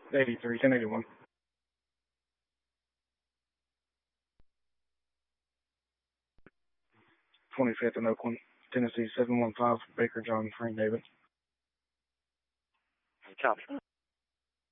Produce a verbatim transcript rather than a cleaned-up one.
eighty-three, ten eighty-one. twenty-fifth in Oakland, Tennessee, seven one five, Baker John, Frank David. Copy.